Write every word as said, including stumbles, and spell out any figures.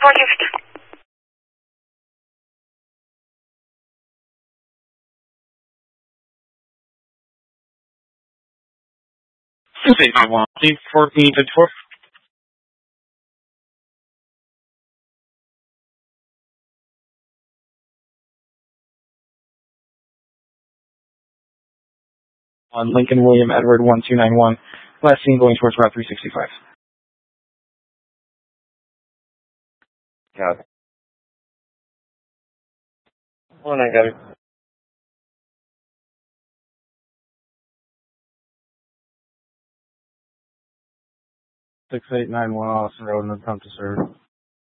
Six eight nine one, fourteen fifty-four. On Lincoln William Edward one two nine one. Last seen going towards Route three sixty-five. Got it. One, I got it. Six eight nine one Austin Road and attempt to serve.